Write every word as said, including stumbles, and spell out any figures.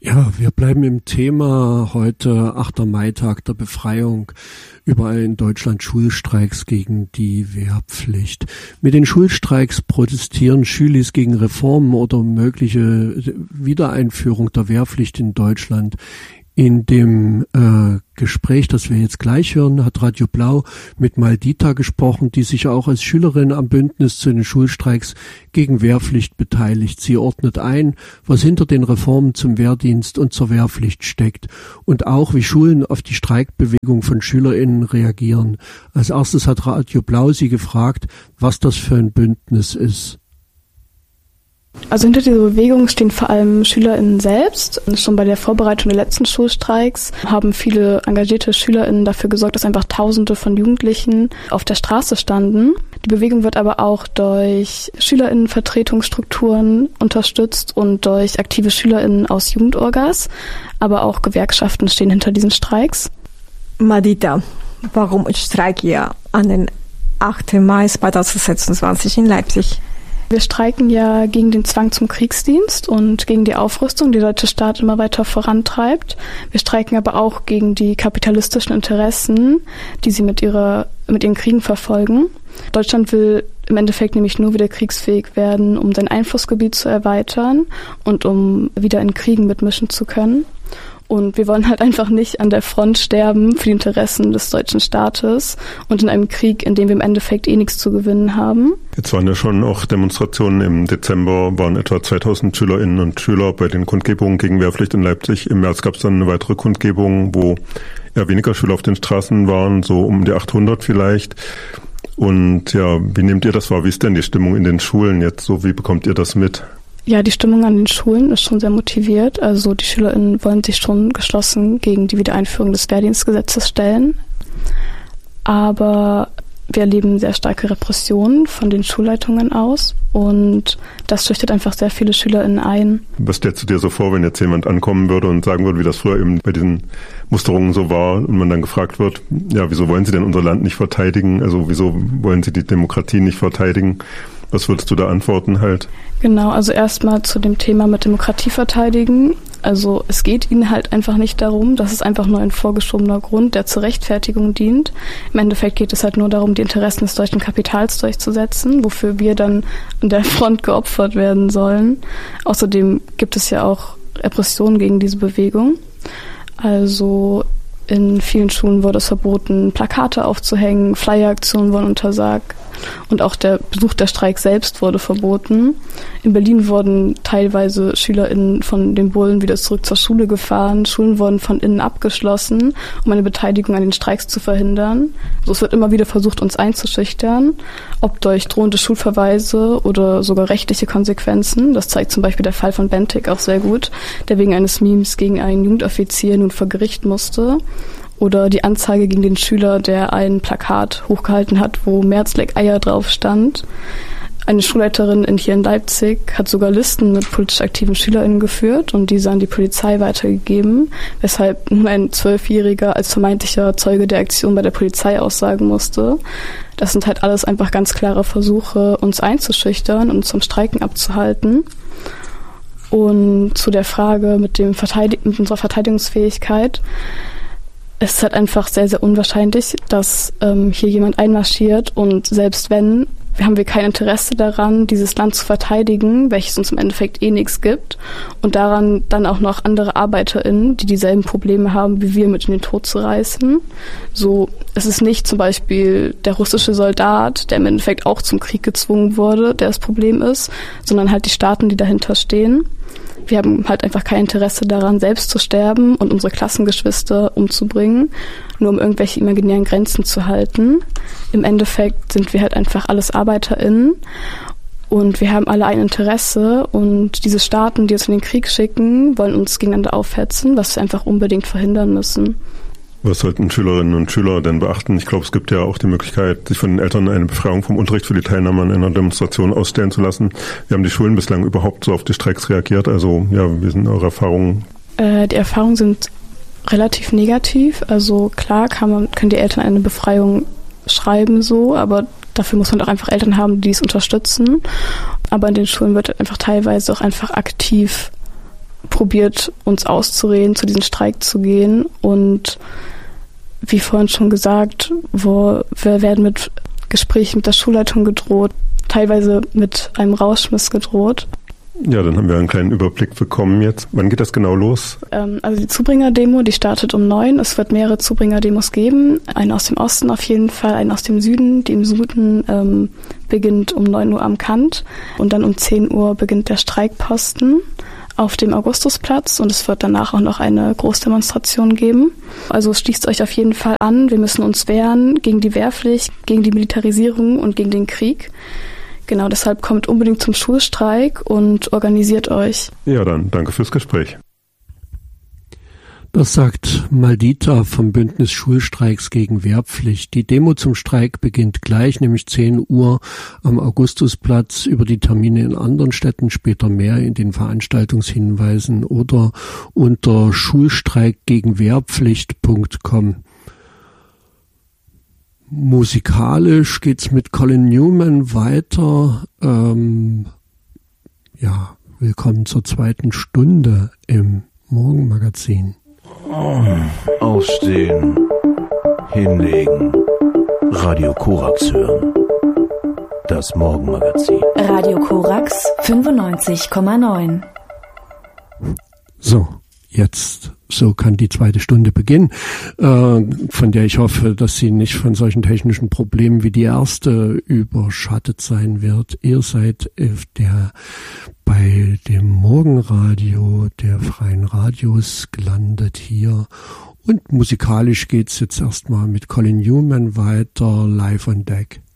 Ja, wir bleiben im Thema. Heute achter Mai-Tag der Befreiung. Überall in Deutschland Schulstreiks gegen die Wehrpflicht. Mit den Schulstreiks protestieren Schülis gegen Reformen oder mögliche Wiedereinführung der Wehrpflicht in Deutschland. In dem äh, Gespräch, das wir jetzt gleich hören, hat Radio Blau mit Maldita gesprochen, die sich auch als Schülerin am Bündnis zu den Schulstreiks gegen Wehrpflicht beteiligt. Sie ordnet ein, was hinter den Reformen zum Wehrdienst und zur Wehrpflicht steckt und auch, wie Schulen auf die Streikbewegung von SchülerInnen reagieren. Als erstes hat Radio Blau sie gefragt, was das für ein Bündnis ist. Also hinter dieser Bewegung stehen vor allem SchülerInnen selbst. Schon bei der Vorbereitung der letzten Schulstreiks haben viele engagierte SchülerInnen dafür gesorgt, dass einfach Tausende von Jugendlichen auf der Straße standen. Die Bewegung wird aber auch durch SchülerInnenvertretungsstrukturen unterstützt und durch aktive SchülerInnen aus Jugendorgas. Aber auch Gewerkschaften stehen hinter diesen Streiks. Maldita, warum streikt ihr an den achten Mai zweitausendsechsundzwanzig in Leipzig? Wir streiken ja gegen den Zwang zum Kriegsdienst und gegen die Aufrüstung, die der deutsche Staat immer weiter vorantreibt. Wir streiken aber auch gegen die kapitalistischen Interessen, die sie mit ihrer, mit ihren Kriegen verfolgen. Deutschland will im Endeffekt nämlich nur wieder kriegsfähig werden, um sein Einflussgebiet zu erweitern und um wieder in Kriegen mitmischen zu können. Und wir wollen halt einfach nicht an der Front sterben für die Interessen des deutschen Staates und in einem Krieg, in dem wir im Endeffekt eh nichts zu gewinnen haben. Jetzt waren ja schon auch Demonstrationen. Im Dezember waren etwa zweitausend Schülerinnen und Schüler bei den Kundgebungen gegen Wehrpflicht in Leipzig. Im März gab es dann eine weitere Kundgebung, wo ja weniger Schüler auf den Straßen waren, so um die achthundert vielleicht. Und ja, wie nehmt ihr das wahr? Wie ist denn die Stimmung in den Schulen jetzt so? Wie bekommt ihr das mit? Ja, die Stimmung an den Schulen ist schon sehr motiviert. Also die SchülerInnen wollen sich schon geschlossen gegen die Wiedereinführung des Wehrdienstgesetzes stellen. Aber wir erleben sehr starke Repressionen von den Schulleitungen aus und das schüchtert einfach sehr viele SchülerInnen ein. Was stellst du dir so vor, wenn jetzt jemand ankommen würde und sagen würde, wie das früher eben bei diesen Musterungen so war und man dann gefragt wird, ja, wieso wollen Sie denn unser Land nicht verteidigen? Also wieso wollen Sie die Demokratie nicht verteidigen? Was würdest du da antworten halt? Genau, also erstmal zu dem Thema mit Demokratie verteidigen. Also es geht ihnen halt einfach nicht darum, das ist einfach nur ein vorgeschobener Grund, der zur Rechtfertigung dient. Im Endeffekt geht es halt nur darum, die Interessen des deutschen Kapitals durchzusetzen, wofür wir dann an der Front geopfert werden sollen. Außerdem gibt es ja auch Repressionen gegen diese Bewegung. Also in vielen Schulen wurde es verboten, Plakate aufzuhängen, Flyeraktionen wurden untersagt und auch der Besuch der Streik selbst wurde verboten. In Berlin wurden teilweise SchülerInnen von den Bullen wieder zurück zur Schule gefahren. Schulen wurden von innen abgeschlossen, um eine Beteiligung an den Streiks zu verhindern. Also es wird immer wieder versucht, uns einzuschüchtern, ob durch drohende Schulverweise oder sogar rechtliche Konsequenzen. Das zeigt zum Beispiel der Fall von Bentik auch sehr gut, der wegen eines Memes gegen einen Jugendoffizier nun vor Gericht musste. Oder die Anzeige gegen den Schüler, der ein Plakat hochgehalten hat, wo Merzleck Eier drauf stand. Eine Schulleiterin in, hier in Leipzig hat sogar Listen mit politisch aktiven SchülerInnen geführt und diese an die Polizei weitergegeben, weshalb nun ein Zwölfjähriger als vermeintlicher Zeuge der Aktion bei der Polizei aussagen musste. Das sind halt alles einfach ganz klare Versuche, uns einzuschüchtern und zum Streiken abzuhalten. Und zu der Frage mit, dem Verteidig- mit unserer Verteidigungsfähigkeit. Es ist halt einfach sehr, sehr unwahrscheinlich, dass ähm, hier jemand einmarschiert und selbst wenn, haben wir kein Interesse daran, dieses Land zu verteidigen, welches uns im Endeffekt eh nichts gibt und daran dann auch noch andere ArbeiterInnen, die dieselben Probleme haben, wie wir, mit in den Tod zu reißen. So, es ist nicht zum Beispiel der russische Soldat, der im Endeffekt auch zum Krieg gezwungen wurde, der das Problem ist, sondern halt die Staaten, die dahinter stehen. Wir haben halt einfach kein Interesse daran, selbst zu sterben und unsere Klassengeschwister umzubringen, nur um irgendwelche imaginären Grenzen zu halten. Im Endeffekt sind wir halt einfach alles ArbeiterInnen und wir haben alle ein Interesse und diese Staaten, die uns in den Krieg schicken, wollen uns gegeneinander aufhetzen, was wir einfach unbedingt verhindern müssen. Was sollten Schülerinnen und Schüler denn beachten? Ich glaube, es gibt ja auch die Möglichkeit, sich von den Eltern eine Befreiung vom Unterricht für die Teilnahme an einer Demonstration ausstellen zu lassen. Wie haben die Schulen bislang überhaupt so auf die Streiks reagiert? Also, ja, wie sind eure Erfahrungen? Äh, die Erfahrungen sind relativ negativ. Also klar kann man, können die Eltern eine Befreiung schreiben so, aber dafür muss man auch einfach Eltern haben, die es unterstützen. Aber in den Schulen wird einfach teilweise auch einfach aktiv probiert, uns auszureden, zu diesem Streik zu gehen. Und wie vorhin schon gesagt, wo wir werden mit Gesprächen mit der Schulleitung gedroht, teilweise mit einem Rausschmiss gedroht. Ja, dann haben wir einen kleinen Überblick bekommen jetzt. Wann geht das genau los? Ähm, also die Zubringer-Demo, die startet um neun. Es wird mehrere Zubringer-Demos geben. Eine aus dem Osten auf jeden Fall, eine aus dem Süden. Die im Süden ähm, beginnt um neun Uhr am Kant. Und dann um zehn Uhr beginnt der Streikposten auf dem Augustusplatz. Und es wird danach auch noch eine Großdemonstration geben. Also schließt euch auf jeden Fall an. Wir müssen uns wehren gegen die Wehrpflicht, gegen die Militarisierung und gegen den Krieg. Genau, deshalb kommt unbedingt zum Schulstreik und organisiert euch. Ja, dann danke fürs Gespräch. Das sagt Maldita vom Bündnis Schulstreiks gegen Wehrpflicht. Die Demo zum Streik beginnt gleich, nämlich zehn Uhr am Augustusplatz. Über die Termine in anderen Städten später mehr in den Veranstaltungshinweisen oder unter schulstreik gegen wehrpflicht punkt com. Musikalisch geht's mit Colin Newman weiter. Ähm, ja, willkommen zur zweiten Stunde im Morgenmagazin. Aufstehen, hinlegen, Radio Korax hören. Das Morgenmagazin. Radio Korax fünfundneunzig Komma neun. So, jetzt, so kann die zweite Stunde beginnen, äh, von der ich hoffe, dass sie nicht von solchen technischen Problemen wie die erste überschattet sein wird. Ihr seid der bei dem Morgenradio der Freien Radios gelandet hier. Und musikalisch geht's jetzt erstmal mit Colin Newman weiter, live on deck.